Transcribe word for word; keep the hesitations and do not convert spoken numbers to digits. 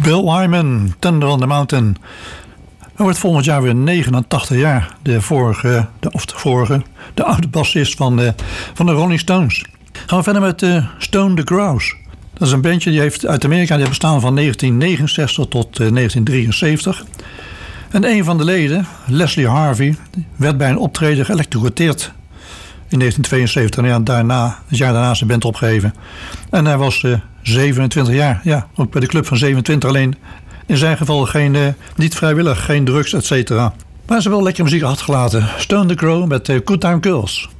Bill Wyman, Thunder on the Mountain. Hij wordt volgend jaar weer negenentachtig jaar. De vorige, de, of de vorige, de oude bassist van de, van de Rolling Stones. Gaan we verder met uh, Stone the Grouse. Dat is een bandje die heeft uit Amerika, die heeft bestaan van negentien negenenzestig tot uh, negentien drieënzeventig. En een van de leden, Leslie Harvey, werd bij een optreden geëlectrocuteerd in negentien tweeënzeventig. En ja, daarna, het jaar daarna zijn band opgegeven. En hij was uh, zevenentwintig jaar. Ja, ook bij de club van zevenentwintig. Alleen in zijn geval geen, uh, niet vrijwillig, geen drugs, et cetera. Maar ze hebben wel lekkere muziek achtergelaten. Stone the Crow met uh, Good Time Girls.